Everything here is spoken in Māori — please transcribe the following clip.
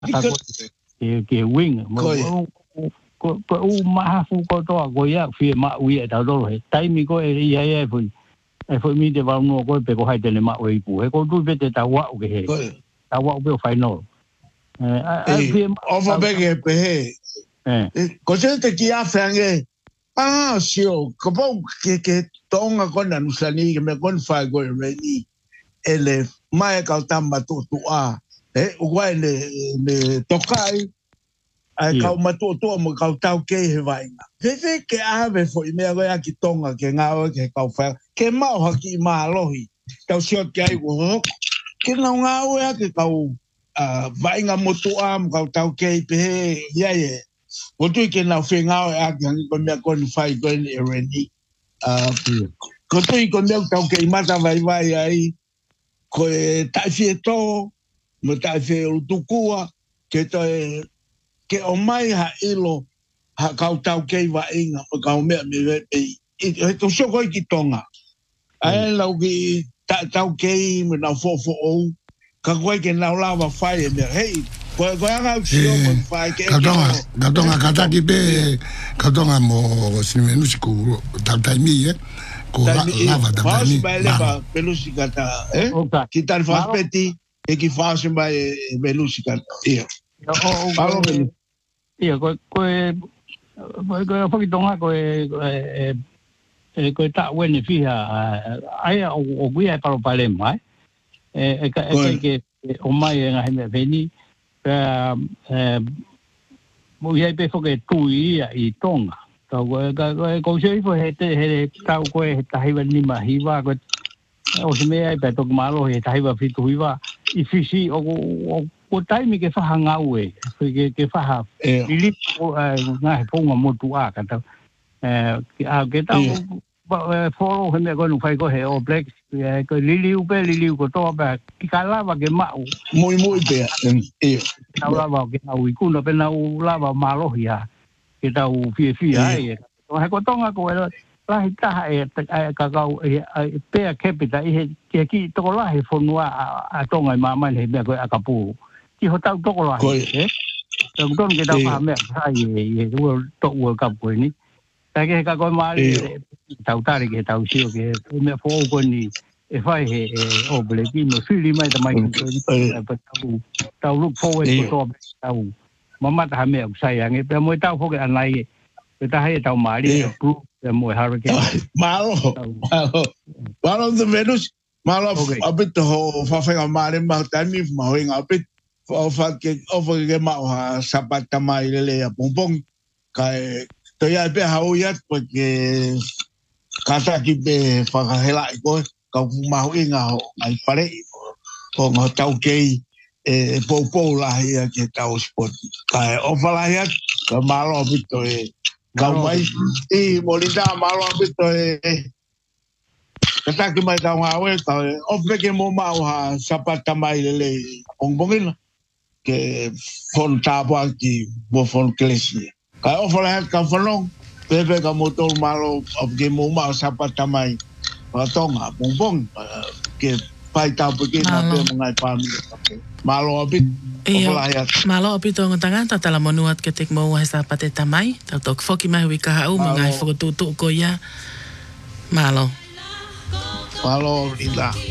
ke wing ko ma fu ko to ko ya fi ma wi ta do he tai mi ko ya fu fu mi de ba no ko pe ko hai de ma wi pu he ko du pe ta wa ke he ta wa be final over be pe he ko se te ki a fange sio ko po ke tonga ko na nusani ke me kon fa go re ni ele mai ka tamba tu a ua le tokai ai kau matotoa mo kau tau ke he vainga. He ke ave fo i mea goia ki tonga ke ngāo ke kau whai. Ke mau haki i maa lohi. Tau siot ke ai wo. Ke nau ngāo ea ke kau vainga motoa mo kau tau ke i pehe iaie. O tui ke nau whi ngāo ea ki hangi ko mea koni whai koni e reni. Ko tui ko mea tau ke i mata vai vai ai. Ko e taiwhi e tō. Mo taiwhi e utukua. Ke toi ke o mai ha ilo ha kau tau kei wa inga o kau mea me vei e to soko i ki tonga ai lau ki tau kei me na fofo ou ka koe ke nau lawa whai e mea hei koe anga usio mo whai ke ka tonga kataki pe ka tonga mo sinumenusi ku tautaimi ko lava tautaimi whaosi mai lewa pelusi kata ki tari whaspeti e ki whaosi mai pelusi kata Ia, koe whakitonga koe tā wene whiha ai o guia e paro pale mai ke o mai e ngahi mea veni mo iai pe whake tui ia i tonga ko se ifo he tau koe he tahiwa nima hiwa o se mea e pe toku malo he tahiwa whitu hiwa i whisi o taimi ke whaha ngau ke whaha lili ngā he whonga motu a kata ke tau whoro he mea koe nu whai ko he o black ko liliu ko toa pe ki ka lava ke mau mui pe tau lava ke nau i kuna pe nau lava malohi a ke tau fie ai he ko tonga ko lahi taha ka kau pea kepita i he ki toko lahi whonua a tonga i mamai he mea koe a kapuru ki ho tau toko lahi tau tonu ke tau wha mea sai e ua kapu ni ta ke he ka koe maari tau tari ke tau sio ke mea who koe ni e whai he o bleki no whiri mai ta mai tau look forward ko toa tau mamata ha mea usai ange pia moe tau hoke anai e ta hei tau maari e moe hurricane malo the Venus malo abito ho whawhenga maari mahu taimi mahuinga abito ofa ke mau ha sapata mai lele a pompong kai to ia pe hau ia porque kata ki pe whakahela i koe ka mau inga ho ai pare ko ngā tau kei pou lahi a ke tau sport kai ofa lahi a ka malo abito kau mai i molita malo abito kata ki mai tau ngawe ofa ke mo mau ha sapata mai lele pompongina ke fon tapa ki bo fon klesi ka ofala ka fono pepe ka motor malo of ke mo ma sapata mai patonga bonbon ke pai tapa ke na pe ngai pami malo abit ofala ya malo abito ngotanga tala monuat ke tek mo wa sapate tamai tok foki mai wi ka au ngai foto tu ko ya malo linda